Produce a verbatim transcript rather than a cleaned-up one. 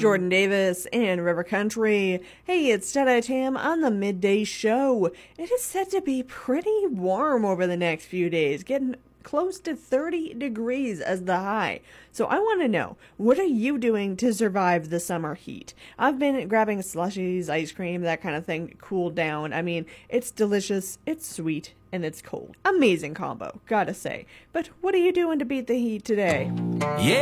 Jordan Davis and River Country. Hey, it's Deadeye Tam on the Midday Show. It is set to be pretty warm over the next few days, getting close to thirty degrees as the high. So I want to know, what are you doing to survive the summer heat? I've been grabbing slushies, ice cream, that kind of thing to cool down. I mean, it's delicious, it's sweet, and it's cold. Amazing combo, gotta say. But what are you doing to beat the heat today? Yeah.